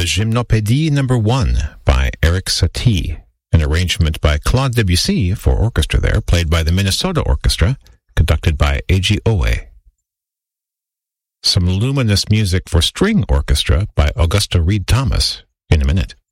Gymnopédie No. 1 by Eric Satie, an arrangement by Claude Debussy for orchestra there, played by the Minnesota Orchestra, conducted by Eiji Oe. Some luminous music for string orchestra by Augusta Reed Thomas in a minute.